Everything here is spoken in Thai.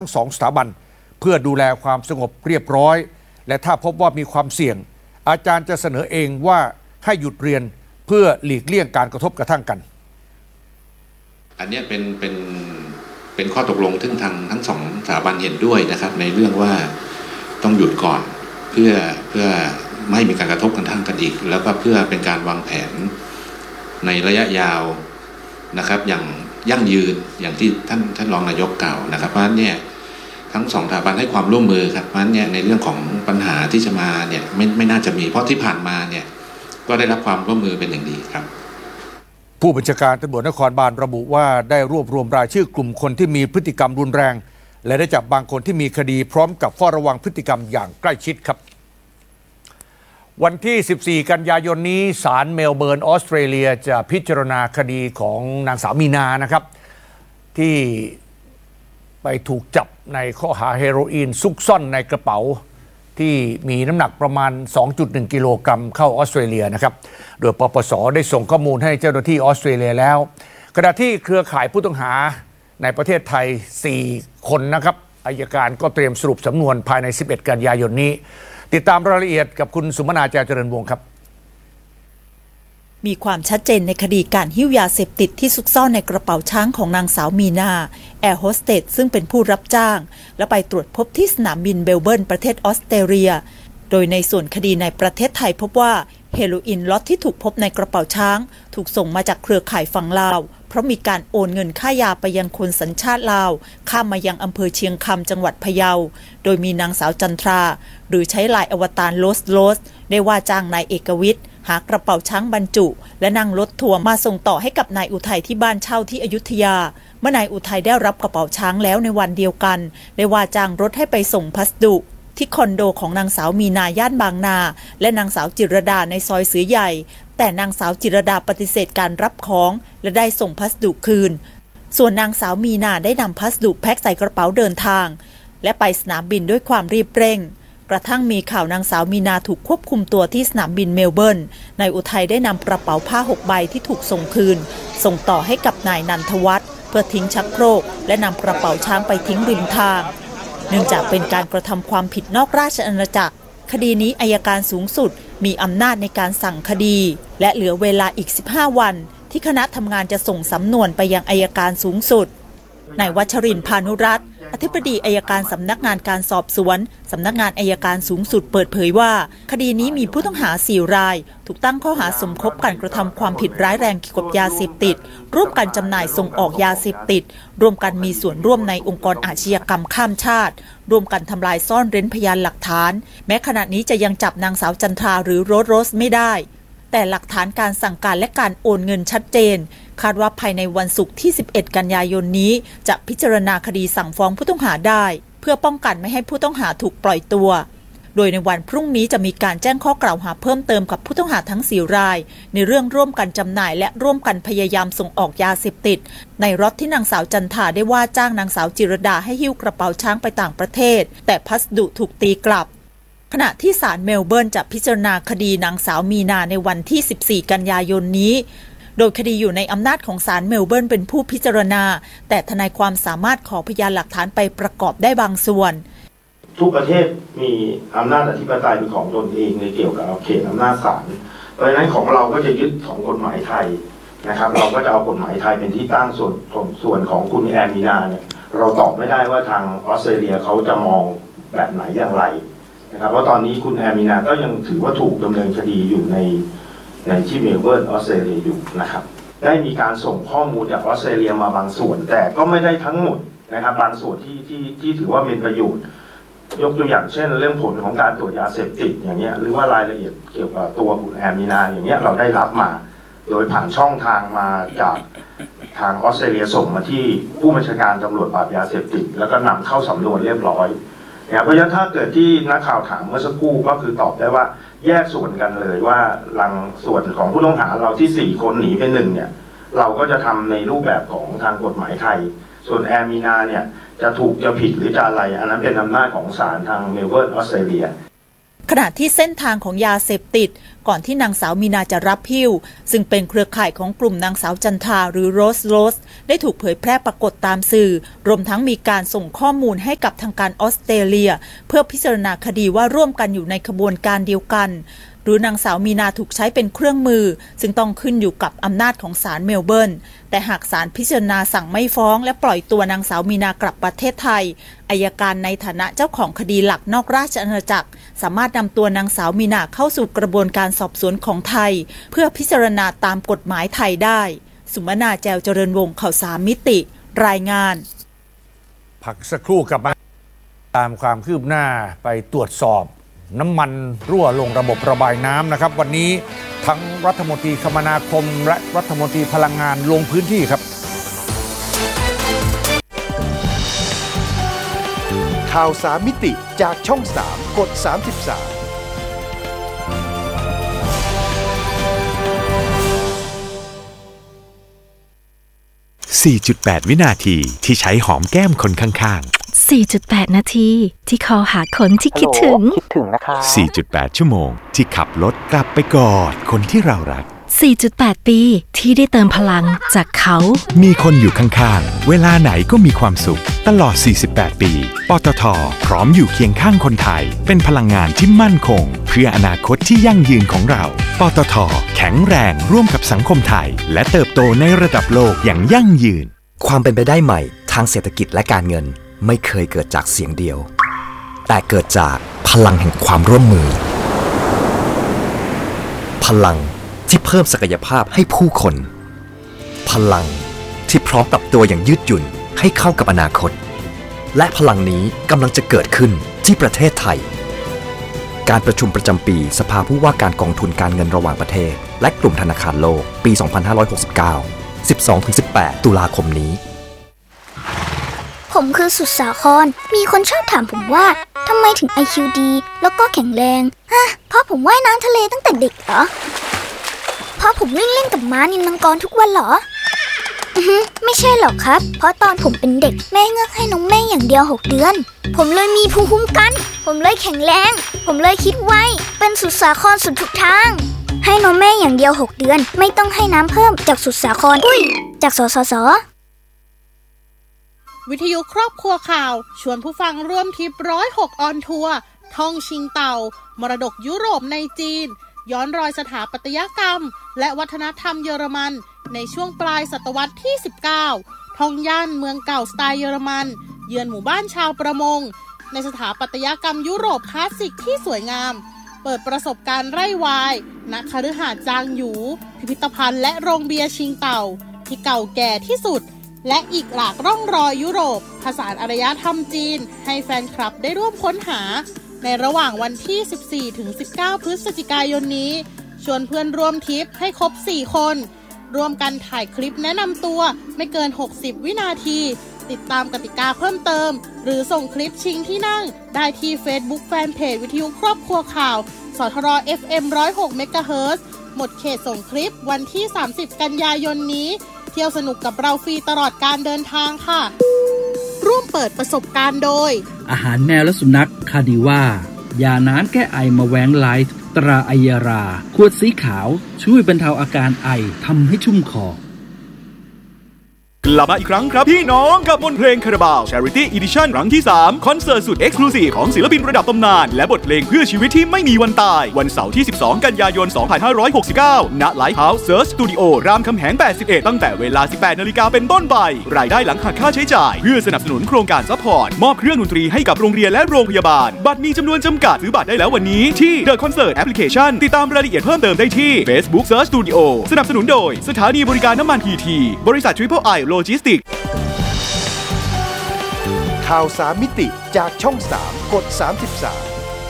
ทั้งสองสถาบันเพื่อดูแลความสงบเรียบร้อยและถ้าพบว่ามีความเสี่ยงอาจารย์จะเสนอเองว่าให้หยุดเรียนเพื่อหลีกเลี่ยงการกระทบกระทั่งกันอันนี้เป็นข้อตกลงซึ่งทั้งสองสถาบันเห็นด้วยนะครับในเรื่องว่าต้องหยุดก่อนเพื่อไม่ให้มีการกระทบกระทั่งกันอีกแล้วก็เพื่อเป็นการวางแผนในระยะยาวนะครับอย่างยั่งยืนอย่างที่ท่านรองนายกกล่าวนะครับเพราะฉะนั้นเนี่ยทั้งสองสถาบันให้ความร่วมมือครับเพราะฉะนั้นเนี่ยในเรื่องของปัญหาที่จะมาเนี่ยไม่น่าจะมีเพราะที่ผ่านมาเนี่ยก็ได้รับความร่วมมือเป็นอย่างดีครับผู้บัญชาการตำรวจนครบาลระบุว่าได้รวบรวมรายชื่อกลุ่มคนที่มีพฤติกรรมรุนแรงและได้จับบางคนที่มีคดีพร้อมกับเฝ้าระวังพฤติกรรมอย่างใกล้ชิดครับวันที่ 14 กันยายนนี้ศาลเมลเบิร์นออสเตรเลียจะพิจารณาคดีของนางสาวมีนานะครับที่ไปถูกจับในข้อหาเฮโรอีนซุกซ่อนในกระเป๋าที่มีน้ำหนักประมาณ 2.1 กิโลกรัมเข้าออสเตรเลียนะครับโดยปปส.ได้ส่งข้อมูลให้เจ้าหน้าที่ออสเตรเลียแล้วขณะที่เครือข่ายผู้ต้องหาในประเทศไทย 4 คนนะครับอัยการก็เตรียมสรุปสำนวนภายใน 11 กันยายนนี้ติดตามรายละเอียดกับคุณสุมนาแจเจริญวงศ์ครับมีความชัดเจนในคดีการหิ้วยาเสพติดที่ซุกซ่อนในกระเป๋าช้างของนางสาวมีนาแอร์โฮสเตสซึ่งเป็นผู้รับจ้างและไปตรวจพบที่สนามบินเบลเบิร์นประเทศออสเตรเลียโดยในส่วนคดีในประเทศไทยพบว่าเฮโรอีนล็อตที่ถูกพบในกระเป๋าช้างถูกส่งมาจากเครือข่ายฝั่งลาวเพราะมีการโอนเงินค่ายาไปยังคนสัญชาติลาวข้ามมายังอำเภอเชียงคำจังหวัดพะเยาโดยมีนางสาวจันทราหรือใช้ลายอวตารโลสได้ว่าจ้างนายเอกวิทย์หากระเป๋าช้างบรรจุและนั่งรถทัวร์มาส่งต่อให้กับนายอุทัยที่บ้านเช่าที่อยุธยาเมื่อนายอุทัยได้รับกระเป๋าช้างแล้วในวันเดียวกันได้ว่าจ้างรถให้ไปส่งพัสดุที่คอนโดของนางสาวมีนาย่านบางนาและนางสาวจิรดาในซอยเสือใหญ่แต่นางสาวจิรดาปฏิเสธการรับของและได้ส่งพัสดุคืนส่วนนางสาวมีนาได้นำพัสดุแพ็คใส่กระเป๋าเดินทางและไปสนามบินด้วยความรีบเร่งกระทั่งมีข่าวนางสาวมีนาถูกควบคุมตัวที่สนามบินเมลเบิร์นนายอุทัยได้นำกระเป๋าผ้า6 ใบที่ถูกส่งคืนส่งต่อให้กับนายนันทวัฒน์เพื่อทิ้งชักโครกและนำกระเป๋าช้างไปทิ้งริมทางเนื่องจากเป็นการกระทำความผิดนอกราชอาณาจักรคดีนี้อัยการสูงสุดมีอำนาจในการสั่งคดีและเหลือเวลาอีก15 วันที่คณะทำงานจะส่งสำนวนไปยังอัยการสูงสุดนายวัชรินทร์ พานุรัตน์อธิบดีอัยการสำนักงานการสอบสวนสำนักงานอัยการสูงสุดเปิดเผยว่าคดีนี้มีผู้ต้องหา4 รายถูกตั้งข้อหาสมคบกันกระทำความผิดร้ายแรงเกี่ยวกับยาเสพติดร่วมกันจำหน่ายส่งออกยาเสพติดร่วมกันมีส่วนร่วมในองค์กรอาชญากรรมข้ามชาติร่วมกันทำลายซ่อนเร้นพยานหลักฐานแม้ขณะนี้จะยังจับนางสาวจันทราหรือโรสไม่ได้แต่หลักฐานการสั่งการและการโอนเงินชัดเจนคาดว่าภายในวันศุกร์ที่ 11 กันยายนนี้จะพิจารณาคดีสั่งฟ้องผู้ต้องหาได้เพื่อป้องกันไม่ให้ผู้ต้องหาถูกปล่อยตัวโดยในวันพรุ่งนี้จะมีการแจ้งข้อกล่าวหาเพิ่มเติมกับผู้ต้องหาทั้ง4 รายในเรื่องร่วมกันจำหน่ายและร่วมกันพยายามส่งออกยาเสพติดในล็อตที่นางสาวจันทราได้ว่าจ้างนางสาวจิรดาให้หิ้วกระเป๋าช้างไปต่างประเทศแต่พัสดุถูกตีกลับขณะที่ศาลเมลเบิร์นจะพิจารณาคดีนางสาวมีนาในวันที่ 14 กันยายนนี้โดยคดีอยู่ในอำนาจของศาลเมลเบิร์นเป็นผู้พิจารณาแต่ทนายความสามารถขอพยานหลักฐานไปประกอบได้บางส่วนทุกประเทศมีอำนาจอธิปไตยเป็นของตนเองในเกี่ยวกับเขตอำนาจศาลเพราะฉะนั้นของเราก็จะยึดของกฎหมายไทยนะครับเราก็จะเอากฎหมายไทยเป็นที่ตั้งส่วนของคุณแอมีนาเนี่ยเราตอบไม่ได้ว่าทางออสเตรเลียเขาจะมองแบบไหนอย่างไรนะครับเพราะตอนนี้คุณแอมีนาก็ยังถือว่าถูกดำเนินคดีอยู่ในที่เมลเบิร์นออสเตรเลียอยู่นะครับได้มีการส่งข้อมูลจากออสเตรเลียมาบางส่วนแต่ก็ไม่ได้ทั้งหมดนะครับบางส่วนที่ถือว่าเป็นประโยชน์ยกตัวอย่างเช่นเรื่องผลของการตรวจยาเสพติดอย่างเงี้ยหรือว่ารายละเอียดเกี่ยวกับตัวคุณแอมีนาอย่างเงี้ยเราได้รับมาโดยผ่านช่องทางมาจากทางออสเตรเลียส่งมาที่ผู้บัญชาการตำรวจปราบยาเสพติดแล้วก็นำเข้าสำนวนเรียบร้อยเพราะฉะนั้นถ้าเกิดที่นักข่าวถามเมื่อสักครู่ก็คือตอบได้ว่าแยกส่วนกันเลยว่าหลังส่วนของผู้ต้องหาเราที่4 คนหนีไป1เนี่ยเราก็จะทำในรูปแบบของทางกฎหมายไทยส่วนแอมีนาเนี่ยจะถูกจะผิดหรือจะอะไรอันนั้นเป็นอำนาจของศาลทางเมลเบิร์นออสเตรเลียขณะที่เส้นทางของยาเสพติดก่อนที่นางสาวมีนาจะรับหิ้วซึ่งเป็นเครือข่ายของกลุ่มนางสาวจันทาหรือโรสได้ถูกเผยแพร่ปรากฏตามสื่อรวมทั้งมีการส่งข้อมูลให้กับทางการออสเตรเลียเพื่อพิจารณาคดีว่าร่วมกันอยู่ในขบวนการเดียวกันหรือนางสาวมีนาถูกใช้เป็นเครื่องมือซึ่งต้องขึ้นอยู่กับอำนาจของศาลเมลเบิร์นแต่หากศาลพิจารณาสั่งไม่ฟ้องและปล่อยตัวนางสาวมีนากลับประเทศไทยอัยการในฐานะเจ้าของคดีหลักนอกราชอาณาจักรสามารถนำตัวนางสาวมีนาเข้าสู่กระบวนการสอบสวนของไทยเพื่อพิจารณาตามกฎหมายไทยได้สุมนาแจวเจริญวงศ์ข่าวสามมิติรายงานพักสักครู่กลับมาตามความคืบหน้าไปตรวจสอบน้ำมันรั่วลงระบบระบายน้ำนะครับวันนี้ทั้งรัฐมนตรีคมนาคมและรัฐมนตรีพลังงานลงพื้นที่ครับข่าว3มิติจากช่อง3กด33 4.8 วินาทีที่ใช้หอมแก้มคนข้างๆ 4.8 นาทีที่คอหาคนที่คิดถึงนะคะ 4.8 ชั่วโมงที่ขับรถกลับไปกอดคนที่เรารัก 4.8 ปีที่ได้เติมพลังจากเขามีคนอยู่ข้างๆเวลาไหนก็มีความสุขตลอด 48 ปีปตท.พร้อมอยู่เคียงข้างคนไทยเป็นพลังงานที่มั่นคงเพื่ออนาคตที่ยั่งยืนของเราปตท.แข็งแรงร่วมกับสังคมไทยและเติบโตในระดับโลกอย่างยั่งยืนความเป็นไปได้ใหม่ทางเศรษฐกิจและการเงินไม่เคยเกิดจากเสียงเดียวแต่เกิดจากพลังแห่งความร่วมมือพลังที่เพิ่มศักยภาพให้ผู้คนพลังที่พร้อมปรับตัวอย่างยืดหยุ่นให้เข้ากับอนาคตและพลังนี้กำลังจะเกิดขึ้นที่ประเทศไทยการประชุมประจำปีสภาผู้ว่าการกองทุนการเงินระหว่างประเทศและกลุ่มธนาคารโลกปี 2569 12-18 ตุลาคมนี้ผมคือสุดสาครมีคนชอบถามผมว่าทำไมถึง IQ ดีแล้วก็แข็งแรงเพราะผมว่ายน้ำทะเลตั้งแต่เด็กเหรอเพราะผมวิ่งเล่นกับม้านิลมังกรทุกวันเหรอไม่ใช่หรอกครับเพราะตอนผมเป็นเด็กแม่เงือกให้นมแม่อย่างเดียว6 เดือนผมเลยมีภูมิคุ้มกันผมเลยแข็งแรงผมเลยคิดไวเป็นสุดสาครสุดทุกทางให้นมแม่อย่างเดียว6 เดือนไม่ต้องให้น้ำเพิ่มจากสุดสาครจากสสส. วิทยุครอบครัวข่าวชวนผู้ฟังร่วมทริป106ออนทัวร์ท่องชิงเต่ามรดกยุโรปในจีนย้อนรอยสถาปัตยกรรมและวัฒนธรรมเยอรมันในช่วงปลายศตวรรษที่19ท่องย่านเมืองเก่าสไตล์เยอรมันเยือนหมู่บ้านชาวประมงในสถาปัตยกรรมยุโรปคลาสสิกที่สวยงามเปิดประสบการณ์ไร่วายณคฤหาสน์จางหยูพิพิธภัณฑ์และโรงเบียร์ชิงเต่าที่เก่าแก่ที่สุดและอีกหลากร่องรอยยุโรปผสานอารยธรรมจีนให้แฟนคลับได้ร่วมค้นหาในระหว่างวันที่ 14-19 พฤศจิกายนนี้ชวนเพื่อนร่วมทริปให้ครบ 4 คนร่วมกันถ่ายคลิปแนะนำตัวไม่เกิน 60 วินาทีติดตามกติกาเพิ่มเติมหรือส่งคลิปชิงที่นั่งได้ที่ Facebook Fanpage วิทยุครอบครัวข่าวสทร FM 106 เมกะเฮิรตซ์หมดเขตส่งคลิปวันที่ 30 กันยายนนี้เที่ยวสนุกกับเราฟรีตลอดการเดินทางค่ะร่วมเปิดประสบการณ์โดยอาหารแมวและสุนัขคาดิว่ายาน้ำแก้ไอมาแวงไลท์ตราไอยาราขวดสีขาวช่วยบรรเทาอาการไอทำให้ชุ่มคอกลับมาอีกครั้งครับพี่น้องกับมนต์เพลงคาราบาว Charity Edition ครั้งที่3คอนเสิร์ตสุด Exclusive ของศิลปินระดับตำนานและบทเพลงเพื่อชีวิตที่ไม่มีวันตายวันเสาร์ที่12กันยายน2569ณ Lighthouse Search Studio รามคำแหง81ตั้งแต่เวลา 18 น.เป็นต้นไปรายได้หลังหักค่าใช้จ่ายเพื่อสนับสนุนโครงการซัพพอร์ตมอบเครื่องดนตรีให้กับโรงเรียนและโรงพยาบาลบัตรมีจำนวนจำกัดซื้อบัตรได้แล้ววันนี้ที่ The Concert Application ติดตามรายละเอียดเพิ่มเติมได้ที่ Facebook Search Studio สนับสนุนโดยสถานีบริการน้ำมัน PT บริษัท Triple I Logistics ข่าว3มิติจากช่อง3กด33